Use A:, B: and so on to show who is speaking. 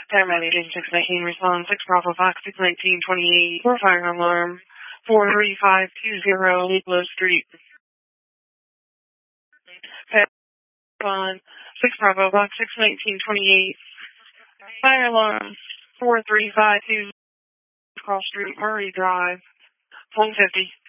A: Paramedic 619 respond 6 Bravo Fox 61928 for fire alarm 43520 Lake Street. Respond 6 Bravo Fox 61928 fire alarm 43520 Cross Street Murray Drive 150.